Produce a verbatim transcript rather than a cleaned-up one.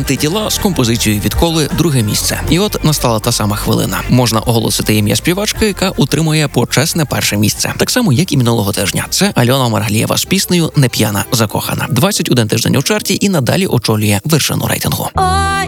Антитіла з композицією «Відколи» друге місце. І от настала та сама хвилина. Можна оголосити ім'я співачки, яка утримує почесне перше місце. Так само, як і минулого тижня. Це Альона Маргалієва з піснею «Не п'яна, закохана». двадцять один тиждень у чарті і надалі очолює вершину рейтингу.